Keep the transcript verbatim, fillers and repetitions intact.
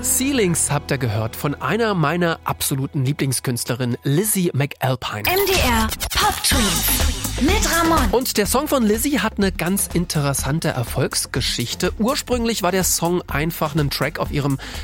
Ceilings habt ihr gehört von einer meiner absoluten Lieblingskünstlerinnen, Lizzie McAlpine. M D R Pop Twins mit Ramon. Und der Song von Lizzie hat eine ganz interessante Erfolgsgeschichte. Ursprünglich war der Song einfach ein Track auf ihrem